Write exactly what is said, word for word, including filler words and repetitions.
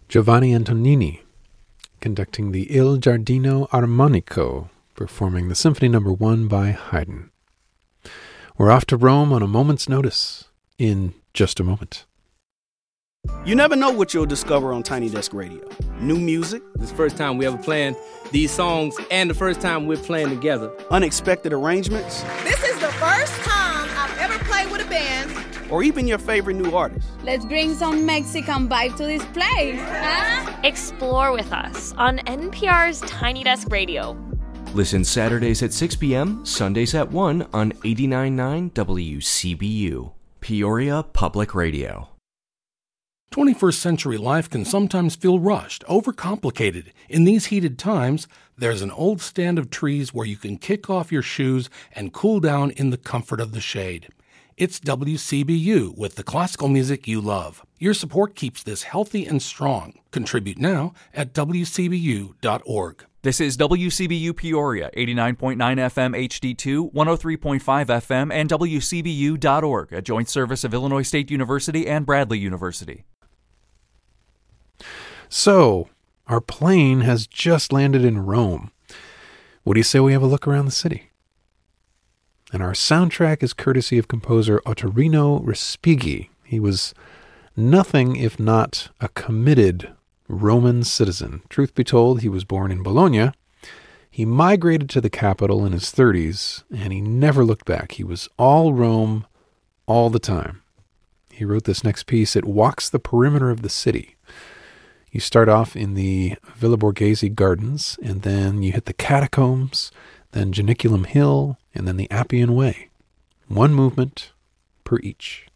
Giovanni Antonini, conducting the Il Giardino Armonico, performing the Symphony Number One by Haydn. We're off to Rome on a moment's notice in just a moment. You never know what you'll discover on Tiny Desk Radio. New music. This is the first time we ever playing these songs and the first time we're playing together. Unexpected arrangements. This is the first time I've ever played with a band. Or even your favorite new artist. Let's bring some Mexican vibe to this place, huh? Explore with us on N P R's Tiny Desk Radio. Listen Saturdays at six p.m., Sundays at one on eighty-nine point nine W C B U, Peoria Public Radio. twenty-first century life can sometimes feel rushed, overcomplicated. In these heated times, there's an old stand of trees where you can kick off your shoes and cool down in the comfort of the shade. It's W C B U with the classical music you love. Your support keeps this healthy and strong. Contribute now at w c b u dot org. This is W C B U Peoria, eighty-nine point nine F M H D two, one oh three point five F M, and w c b u dot org, a joint service of Illinois State University and Bradley University. So, our plane has just landed in Rome. What do you say we have a look around the city? And our soundtrack is courtesy of composer Ottorino Respighi. He was nothing if not a committed Roman citizen. Truth be told, he was born in Bologna. He migrated to the capital in his thirties, and he never looked back. He was all Rome all the time. He wrote this next piece. It walks the perimeter of the city. You start off in the Villa Borghese Gardens, and then you hit the Catacombs, then Janiculum Hill, and then the Appian Way. One movement per each.